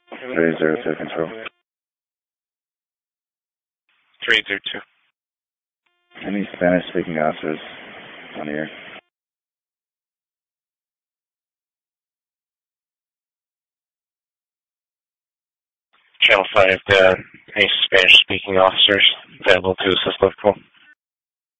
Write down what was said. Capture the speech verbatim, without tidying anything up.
three zero two control. three zero two. Any Spanish-speaking officers on the air? Channel five, uh, any Spanish-speaking officers available to assist with call?